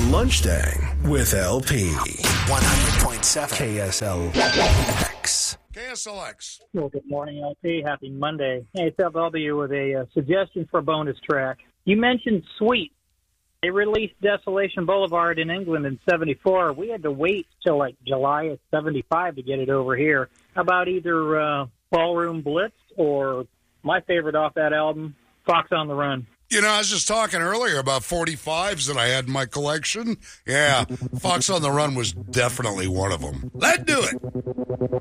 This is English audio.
Lunchdang with LP. 100.7 KSLX. KSLX. Well, good morning, LP. Happy Monday. Hey, it's LW with a suggestion for a bonus track. You mentioned Sweet. They released Desolation Boulevard in England in 74. We had to wait till like July of 75 to get it over here. How about either Ballroom Blitz or my favorite off that album, Fox on the Run? You know, I was just talking earlier about 45s that I had in my collection. Yeah, Fox on the Run was definitely one of them. Let's do it.